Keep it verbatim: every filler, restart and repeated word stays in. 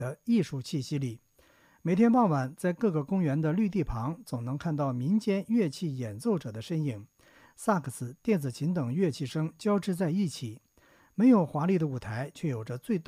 的艺术气息里。每天傍晚，在各个公园的绿地旁，总能看到民间乐器演奏者的身影，萨克斯、电子琴等乐器声交织在一起。没有华丽的舞台，却有着最